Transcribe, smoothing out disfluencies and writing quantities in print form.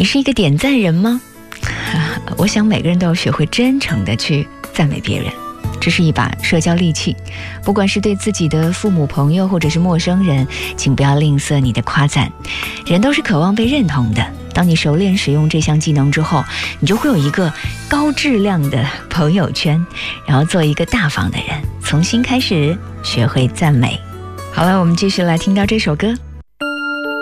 你是一个点赞人吗？我想每个人都要学会真诚地去赞美别人，这是一把社交利器。不管是对自己的父母、朋友，或者是陌生人，请不要吝啬你的夸赞。人都是渴望被认同的，当你熟练使用这项技能之后，你就会有一个高质量的朋友圈，然后做一个大方的人，从新开始学会赞美。好了，我们继续来听到这首歌。